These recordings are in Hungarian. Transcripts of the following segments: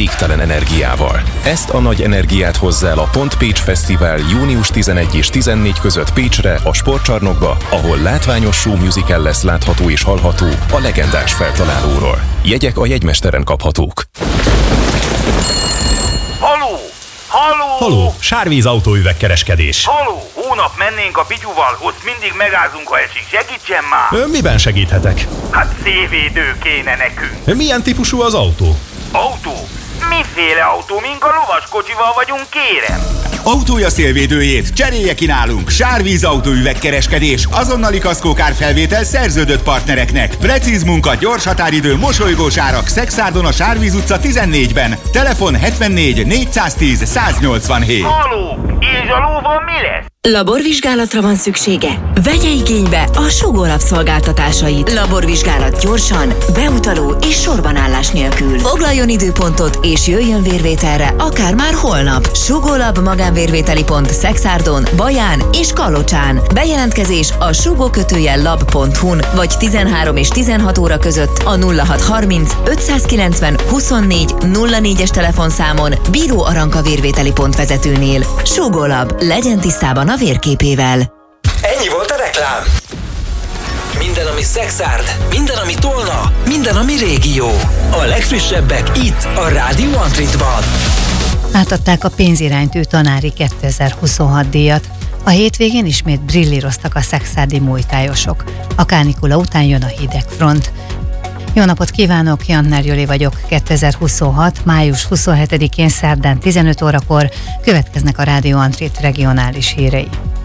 végtelen energiával. Ezt a nagy energiát hozza el a Pont Pécs Fesztivál június 11 és 14 között Pécsre, a Sportcsarnokba, ahol látványos show musical lesz látható és hallható a legendás feltalálóról. Jegyek a jegymesteren kaphatók. Haló! Haló! Haló! Sárvíz autóüvegkereskedés. Haló! Hónap mennénk a Pityuval, ott mindig megázunk, ha esik. Segítsen már! Miben segíthetek? Hát szélvédő kéne nekünk. Milyen típusú az autó? Autó? Miféle autó? Mink a lovaskocsival vagyunk, kérem? Autója szélvédőjét cserélje ki nálunk. Sárvíz autóüvegkereskedés. Azonnali kaszkókárfelvétel szerződött partnereknek. Precíz munka, gyors határidő, mosolygós árak. Szexárdon a Sárvíz utca 14-ben. Telefon 74 410 187. Haló! És a lóval mi lesz? Laborvizsgálatra van szüksége? Vegye igénybe a Sugó Lab szolgáltatásait. Laborvizsgálat gyorsan, beutaló és sorbanállás nélkül. Foglaljon időpontot és jöjjön vérvételre, akár már holnap. Sugó Lab magánvérvételi pont Szexárdon, Baján és Kalocsán. Bejelentkezés a sugó-lab.hu-n vagy 13 és 16 óra között a 0630 590 24 04-es telefonszámon Bíró Aranka vérvételi pont vezetőnél. Sugó Lab, legyen tisztában a vérképével. Ennyi volt a reklám. Minden, ami Szexárd, minden, ami Tolna, minden, ami régió. A legfrissebbek itt, a Rádió Antritban. Átadták a pénziránytű tanári 2026 díjat. A hétvégén ismét brillíroztak a szexárdi mújtályosok. A kánikula után jön a hideg front. Jó napot kívánok, Jantner Joli vagyok. 2026. május 27-én szerdán 15 órakor következnek a Rádió Antrit regionális hírei.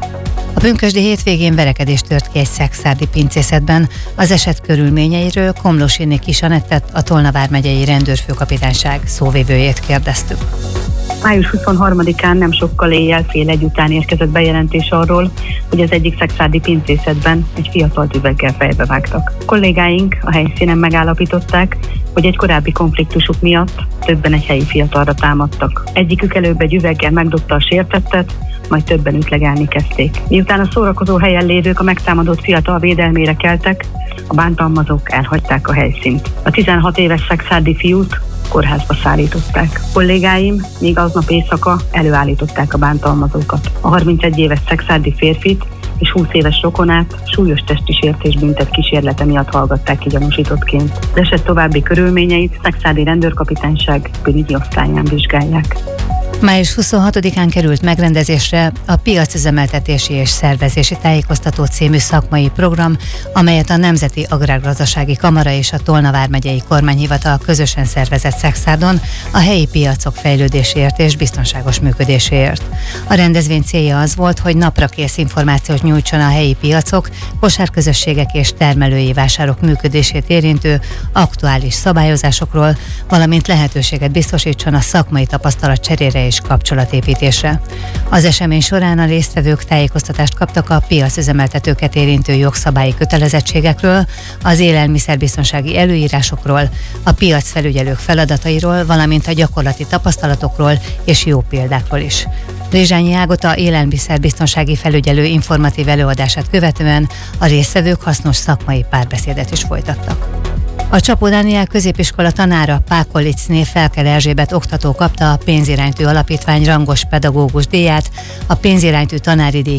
A pünkösdi hétvégén verekedés tört ki egy szexárdi pincészetben. Az eset körülményeiről Komlósiné Kisanettet, a Tolna vármegyei rendőrfőkapitányság szóvivőjét kérdeztük. Május 23-án nem sokkal éjjel fél egy után érkezett bejelentés arról, hogy az egyik szexárdi pincészetben egy fiatalt üveggel fejbe vágtak. A kollégáink a helyszínen megállapították, hogy egy korábbi konfliktusuk miatt többen egy helyi fiatalra támadtak. Egyikük előbb egy üveggel megdobta a sértettet, majd többen ütlegelni kezdték. Miután a szórakozó helyen lévők a megtámadott fiatal védelmére keltek, a bántalmazók elhagyták a helyszínt. A 16 éves szexárdi fiút kórházba szállították. Kollégáim még aznap éjszaka előállították a bántalmazókat. A 31 éves szexárdi férfit és 20 éves rokonát súlyos testi sértésbüntet kísérlete miatt hallgatták ki gyanúsítottként. Az eset további körülményeit szexárdi rendőrkapitányság bűnügyi osztályán vizsgálják. Május 26-án került megrendezésre a Piacüzemeltetési és Szervezési Tájékoztató című szakmai program, amelyet a Nemzeti Agrárgazdasági Kamara és a Tolna vármegyei kormányhivatal közösen szervezett Szexárdon a helyi piacok fejlődéséért és biztonságos működéséért. A rendezvény célja az volt, hogy naprakész információt nyújtson a helyi piacok, kosárközösségek és termelői vásárok működését érintő aktuális szabályozásokról, valamint lehetőséget biztosítson a szakmai tapasztalat cserére és kapcsolatépítésre. Az esemény során a résztvevők tájékoztatást kaptak a piacüzemeltetőket érintő jogszabályi kötelezettségekről, az élelmiszerbiztonsági előírásokról, a piacfelügyelők feladatairól, valamint a gyakorlati tapasztalatokról és jó példákról is. Rizsányi Ágota élelmiszerbiztonsági felügyelő informatív előadását követően a résztvevők hasznos szakmai párbeszédet is folytattak. A Csapó Dániel középiskola tanára Pákolicné Felker Erzsébet oktató kapta a pénziránytű alapítvány rangos pedagógus díját, a pénziránytű tanári díj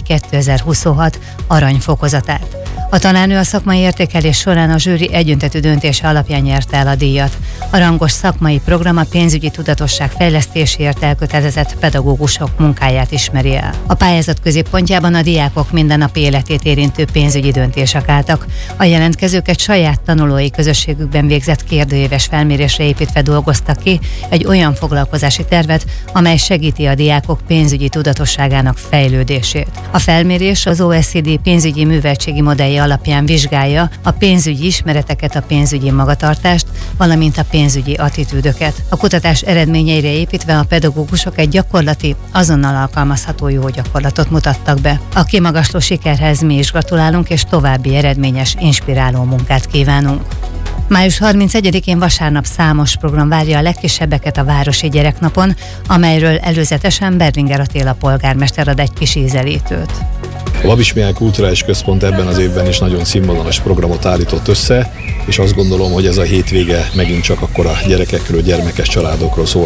2026 aranyfokozatát. A tanárnő a szakmai értékelés során a zsűri egyöntetű döntése alapján nyerte el a díjat. A rangos szakmai program a pénzügyi tudatosság fejlesztéséért elkötelezett pedagógusok munkáját ismeri el. A pályázat középpontjában a diákok mindennapi életét érintő pénzügyi döntések álltak. A jelentkezőket saját tanulói közösségükben végzett kérdőéves felmérésre építve dolgoztak ki egy olyan foglalkozási tervet, amely segíti a diákok pénzügyi tudatosságának fejlődését. A felmérés az OECD pénzügyi műveltségi modellje alapján vizsgálja a pénzügyi ismereteket, a pénzügyi magatartást, valamint a pénzügyi attitűdöket. A kutatás eredményeire építve a pedagógusok egy gyakorlati, azonnal alkalmazható jó gyakorlatot mutattak be. A kimagasló sikerhez mi is gratulálunk, és további eredményes, inspiráló munkát kívánunk. Május 31-én vasárnap számos program várja a legkisebbeket a Városi Gyereknapon, amelyről előzetesen Berlinger Attila polgármester ad egy kis ízelítőt. A Babis Mihály Kulturális Központ ebben az évben is nagyon színvonalas programot állított össze, és azt gondolom, hogy ez a hétvége megint csak akkor a gyerekekről, gyermekes családokról szól.